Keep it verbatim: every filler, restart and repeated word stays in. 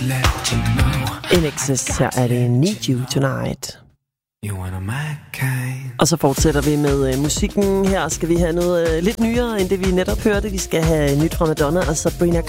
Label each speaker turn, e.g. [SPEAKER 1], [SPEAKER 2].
[SPEAKER 1] In Excess, her er det Need You Tonight. Og så fortsætter vi med øh, musikken. Her skal vi have noget øh, lidt nyere, end det vi netop hørte. Vi skal have nyt fra Madonna og Sabrina